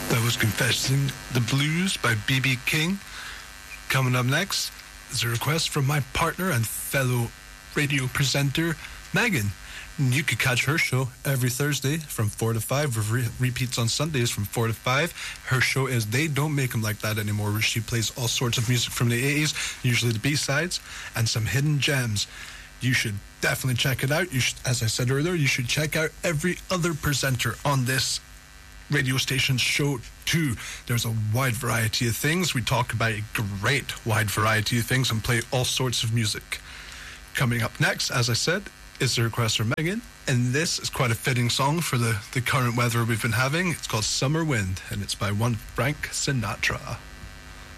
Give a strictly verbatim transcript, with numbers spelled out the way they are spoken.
That was Confessing the Blues by B B King. Coming up next is a request from my partner and fellow radio presenter, Megan. You could catch her show every Thursday from four to five, with re- repeats on Sundays from four to five. Her show is They Don't Make 'Em Like That Anymore, where she plays all sorts of music from the eighties, usually the B-sides, and some hidden gems. You should definitely check it out. You should, as I said earlier, you should check out every other presenter on this radio station's show too. There's a wide variety of things. We talk about a great wide variety of things and play all sorts of music. Coming up next, as I said, is the request from Megan, and this is quite a fitting song for the, the current weather we've been having. It's called Summer Wind, and it's by one Frank Sinatra.